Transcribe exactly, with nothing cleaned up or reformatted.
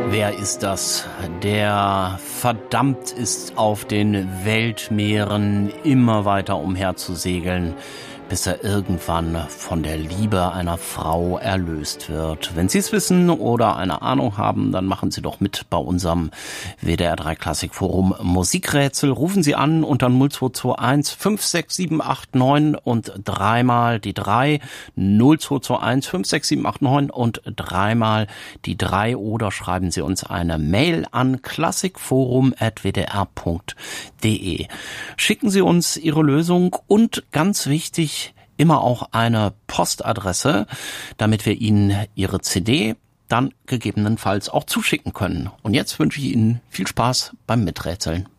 Wer ist das, der verdammt ist, auf den Weltmeeren immer weiter umherzusegeln, bis er irgendwann von der Liebe einer Frau erlöst wird? Wenn Sie es wissen oder eine Ahnung haben, dann machen Sie doch mit bei unserem W D R drei Klassik Forum Musikrätsel. Rufen Sie an unter null zwei zwei eins fünf sechs sieben acht neun und dreimal die drei, null zwei zwei eins fünf sechs sieben acht neun und dreimal die drei, oder schreiben Sie uns eine Mail an klassikforum at w d r punkt d e. Schicken Sie uns Ihre Lösung und, ganz wichtig, immer auch eine Postadresse, damit wir Ihnen Ihre C D dann gegebenenfalls auch zuschicken können. Und jetzt wünsche ich Ihnen viel Spaß beim Miträtseln.